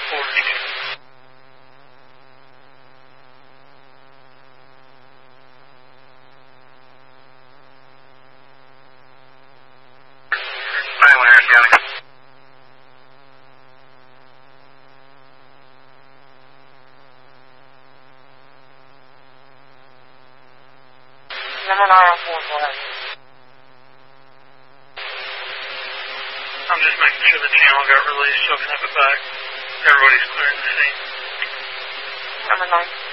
4. Thank you. I'm just making sure the channel got released so I can have it back. Everybody's clearing the scene. Number 9.